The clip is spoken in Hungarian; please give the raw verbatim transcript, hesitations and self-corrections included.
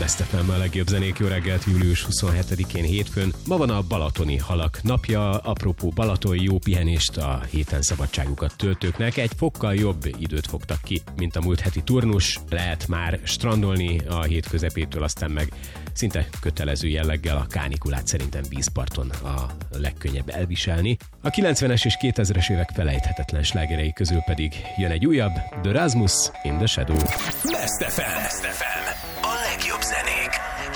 Best ef em a legjobb zenék, jó reggelt, július huszonhetedikén hétfőn. Ma van a balatoni halak napja, apropó Balaton, jó pihenést a héten szabadságukat töltőknek. Egy fokkal jobb időt fogtak ki, mint a múlt heti turnus. Lehet már strandolni a hét közepétől, aztán meg szinte kötelező jelleggel a kánikulát szerintem vízparton a legkönnyebb elviselni. A kilencvenes és kétezres évek felejthetetlen slágerei közül pedig jön egy újabb, The Rasmus in the Shadow. Best ef em.